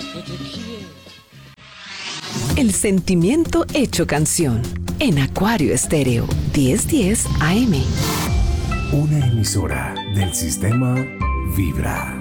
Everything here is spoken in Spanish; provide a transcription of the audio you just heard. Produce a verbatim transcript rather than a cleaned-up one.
que te quiero. El sentimiento hecho canción. En Acuario Estéreo, diez diez A M. Una emisora del sistema Vibra.